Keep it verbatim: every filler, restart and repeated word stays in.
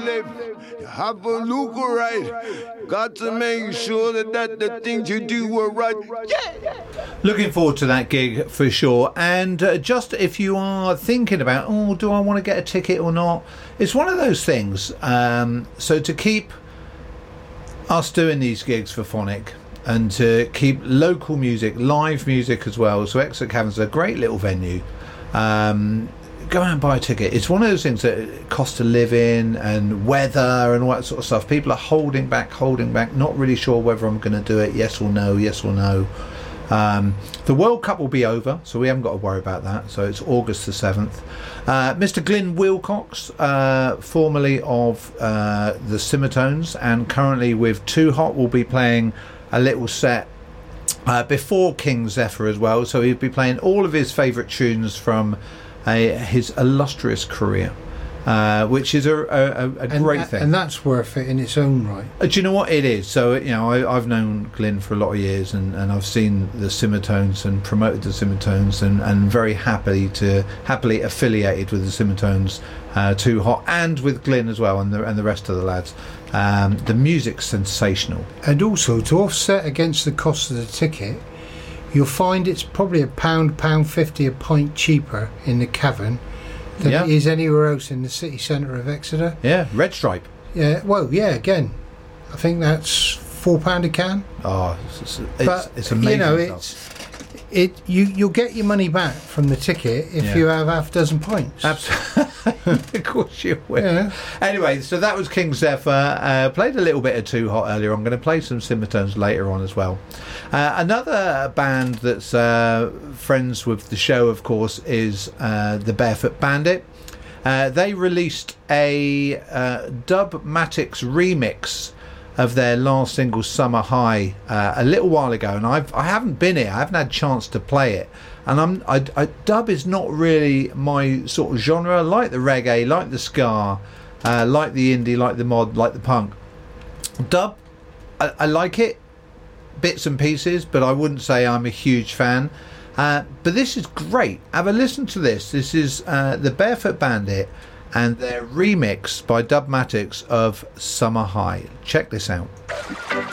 live. You have a look right. Got to make sure that, that the things you do are right. Yeah. Looking forward to that gig for sure. And uh, just if you are thinking about, oh, do I want to get a ticket or not? It's one of those things. Um, so to keep us doing these gigs for Phonic and to keep local music, live music as well. So Exeter Cavern's a great little venue. Um, go out and buy a ticket. It's one of those things that costs to live in and weather and all that sort of stuff. People are holding back, holding back, not really sure whether I'm going to do it, yes or no, yes or no. Um, the World Cup will be over, so we haven't got to worry about that. So it's August the seventh. Uh, Mister Glyn Wilcox, uh, formerly of uh, the Simmertones and currently with Too Hot, will be playing a little set uh, before King Zephyr as well. So he'll be playing all of his favourite tunes from a, his illustrious career. Uh, which is a, a, a great and, thing, and that's worth it in its own right. Uh, do you know what it is? So you know, I, I've known Glyn for a lot of years, and, and I've seen the Simmertones and promoted the Simmertones, and, and very happy to happily affiliated with the Simmertones, uh, Too Hot, and with Glyn as well, and the and the rest of the lads. Um, the music's sensational, and also to offset against the cost of the ticket, you'll find it's probably a pound, pound fifty a pint cheaper in the Cavern than yeah. it is anywhere else in the city centre of Exeter. Yeah, Red Stripe. Yeah, well, yeah, again, I think that's four pound a can. Oh, it's, it's, but, it's amazing. You know, stuff. it's it. You you'll get your money back from the ticket if yeah. you have half a dozen pints. Absolutely, of course you will. Yeah. Anyway, so that was King Zephyr. Uh, played a little bit of Too Hot earlier. I'm going to play some Simmertones later on as well. Uh, another band that's uh, friends with the show, of course, is uh, the Barefoot Bandit. Uh, they released a uh, Dubmatics remix of their last single, Summer High, uh, a little while ago, and I've I haven't been here. I haven't had a chance to play it, and I'm I, I, dub is not really my sort of genre. Like the reggae, like the ska, uh, like the indie, like the mod, like the punk. Dub, I, I like it. Bits and pieces, but I wouldn't say I'm a huge fan. Uh, but this is great. Have a listen to this. This is uh, the Barefoot Bandit and their remix by Dubmatics of Summer High. Check this out.